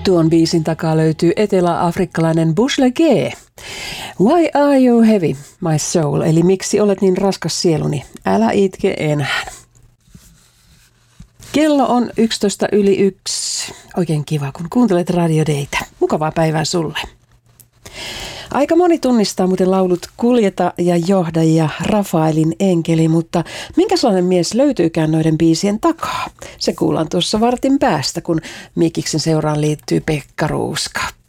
Tuon biisin takaa löytyy etelä-afrikkalainen Bush Legué. Why are you heavy, my soul? Eli miksi olet niin raskas sieluni? Älä itke enää. Kello on 1:11. Oikein kiva, kun kuuntelet Radio Daytä. Mukavaa päivää sulle. Aika moni tunnistaa muuten laulut Kuljeta ja johda ja Rafaelin enkeli, mutta minkälainen mies löytyykään noiden biisien takaa? Se kuullaan tuossa vartin päästä, kun Mikiksen seuraan liittyy Pekka Ruuska.